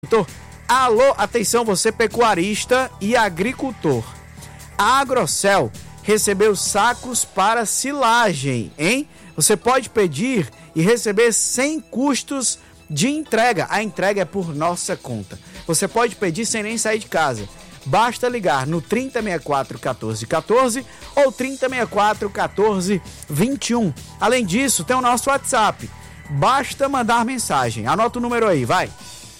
Alô, atenção você pecuarista e agricultor. A Agrocel recebeu sacos para silagem, hein? Você pode pedir e receber sem custos de entrega. A entrega é por nossa conta. Você pode pedir sem nem sair de casa. Basta ligar no 3064 1414 ou 3064 1421. Além disso, tem o nosso WhatsApp. Basta mandar mensagem. Anota o número aí, vai.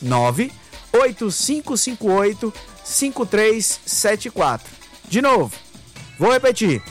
98558-5374. De novo, vou repetir.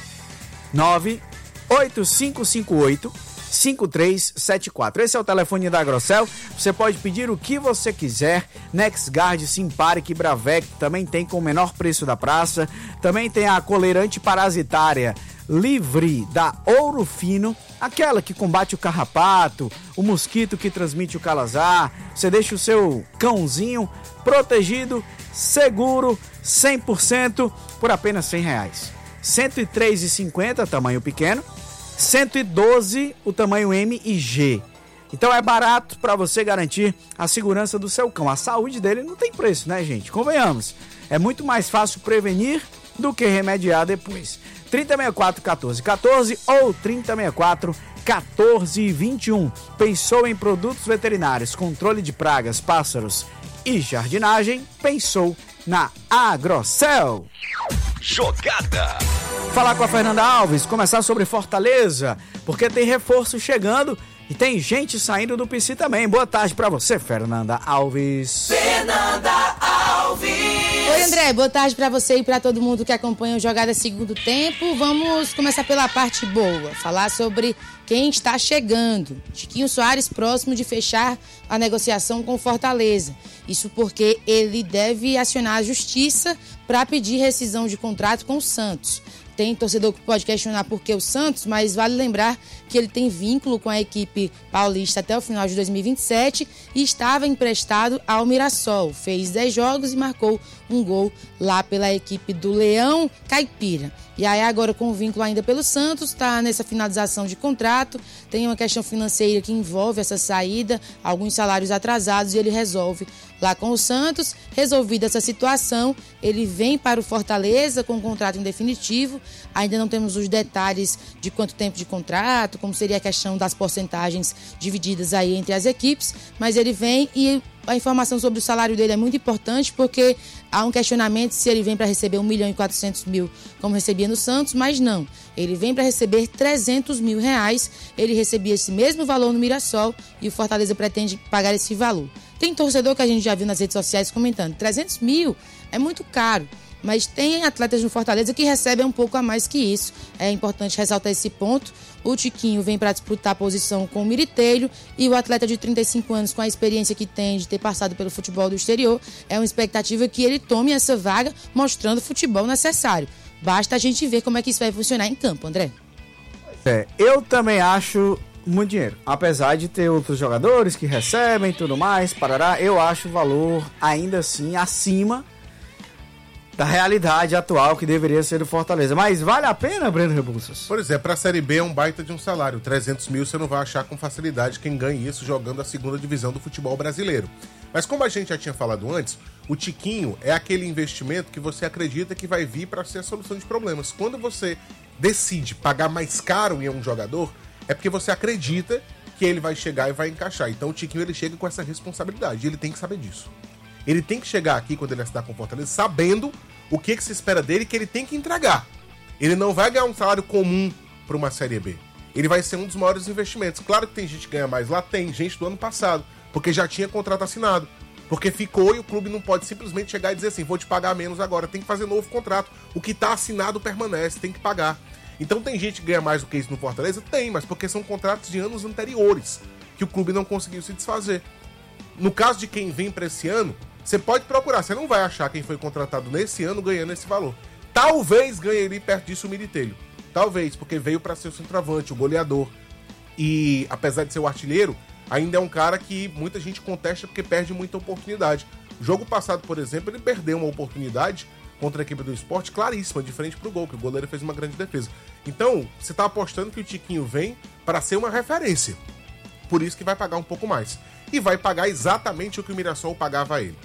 98558-5374. Esse é o telefone da Agrocel. Você pode pedir o que você quiser. NexGard, Simparic, Bravec também tem com o menor preço da praça. Também tem a coleira antiparasitária Livre da Ouro Fino, aquela que combate o carrapato, o mosquito que transmite o calazar. Você deixa o seu cãozinho protegido, seguro, 100% por apenas R$100. R$ 103,50 tamanho pequeno, 112 o tamanho M e G. Então é barato para você garantir a segurança do seu cão. A saúde dele não tem preço, né, gente? Convenhamos. É muito mais fácil prevenir do que remediar depois. 3064-1414 ou 3064-1421. Pensou em produtos veterinários, controle de pragas, pássaros e jardinagem? Pensou na Agrocel. Jogada. Falar com a Fernanda Alves, começar sobre Fortaleza, porque tem reforço chegando e tem gente saindo do PC também. Boa tarde pra você, Fernanda Alves. Fernanda Alves. Oi, André. Boa tarde pra você e pra todo mundo que acompanha o Jogada Segundo Tempo. Vamos começar pela parte boa. Falar sobre quem está chegando. Chiquinho Soares próximo de fechar a negociação com Fortaleza. Isso porque ele deve acionar a justiça para pedir rescisão de contrato com o Santos. Tem torcedor que pode questionar por que o Santos, mas vale lembrar que ele tem vínculo com a equipe paulista até o final de 2027 e estava emprestado ao Mirassol. Fez 10 jogos e marcou um gol lá pela equipe do Leão Caipira. E aí agora com o vínculo ainda pelo Santos, está nessa finalização de contrato, tem uma questão financeira que envolve essa saída, alguns salários atrasados e ele resolve lá com o Santos. Resolvida essa situação, ele vem para o Fortaleza com um contrato em definitivo. Ainda não temos os detalhes de quanto tempo de contrato, como seria a questão das porcentagens divididas aí entre as equipes, mas ele vem e a informação sobre o salário dele é muito importante porque há um questionamento se ele vem para receber 1.400.000 como recebia no Santos, mas não. Ele vem para receber R$300 mil. Ele recebia esse mesmo valor no Mirassol e o Fortaleza pretende pagar esse valor. Tem torcedor que a gente já viu nas redes sociais comentando, 300 mil é muito caro. Mas tem atletas no Fortaleza que recebem um pouco a mais que isso. É importante ressaltar esse ponto. O Tiquinho vem para disputar a posição com o Miritelho e o atleta de 35 anos, com a experiência que tem de ter passado pelo futebol do exterior, é uma expectativa que ele tome essa vaga mostrando o futebol necessário. Basta a gente ver como é que isso vai funcionar em campo, André. Eu também acho muito dinheiro. Apesar de ter outros jogadores que recebem e tudo mais, parará, eu acho o valor ainda assim acima da realidade atual que deveria ser do Fortaleza. Mas vale a pena, Breno Rebouças? Pois é, pra Série B é um baita de um salário. 300 mil você não vai achar com facilidade quem ganha isso jogando a segunda divisão do futebol brasileiro. Mas como a gente já tinha falado antes, o Tiquinho é aquele investimento que você acredita que vai vir para ser a solução de problemas. Quando você decide pagar mais caro em um jogador, é porque você acredita que ele vai chegar e vai encaixar. Então o Tiquinho ele chega com essa responsabilidade, ele tem que saber disso. Ele tem que chegar aqui, quando ele assinar com o Fortaleza, sabendo o que se espera dele, que ele tem que entregar. Ele não vai ganhar um salário comum para uma Série B. Ele vai ser um dos maiores investimentos. Claro que tem gente que ganha mais lá, tem gente do ano passado, porque já tinha contrato assinado. Porque ficou e o clube não pode simplesmente chegar e dizer assim, vou te pagar menos agora. Tem que fazer novo contrato. O que está assinado permanece, tem que pagar. Então tem gente que ganha mais do que isso no Fortaleza? Tem, mas porque são contratos de anos anteriores, que o clube não conseguiu se desfazer. No caso de quem vem para esse ano, você pode procurar, você não vai achar quem foi contratado nesse ano ganhando esse valor. Talvez ganharia perto disso o Miritelho. Talvez, porque veio para ser o centroavante, o goleador. E apesar de ser o artilheiro, ainda é um cara que muita gente contesta porque perde muita oportunidade. O jogo passado, por exemplo, ele perdeu uma oportunidade contra a equipe do Sport claríssima, de frente pro gol, que o goleiro fez uma grande defesa. Então, você tá apostando que o Tiquinho vem para ser uma referência. Por isso que vai pagar um pouco mais. E vai pagar exatamente o que o Mirassol pagava a ele.